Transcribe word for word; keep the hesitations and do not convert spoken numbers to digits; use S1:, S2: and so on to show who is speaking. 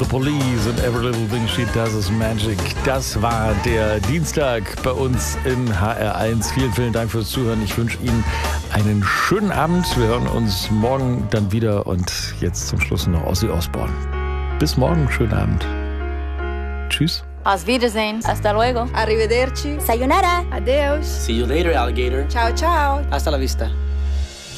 S1: The Police and Every Little Thing She Does Is Magic. Das war der Dienstag bei uns in H R eins. Vielen, vielen Dank fürs Zuhören. Ich wünsche Ihnen einen schönen Abend. Wir hören uns morgen dann wieder und jetzt zum Schluss noch Ozzy Osbourne. Bis morgen, schönen Abend. Tschüss.
S2: Auf Wiedersehen. Hasta luego.
S3: Arrivederci.
S2: Sayonara.
S3: Adeus.
S4: See you later, alligator.
S3: Ciao, ciao.
S4: Hasta la vista.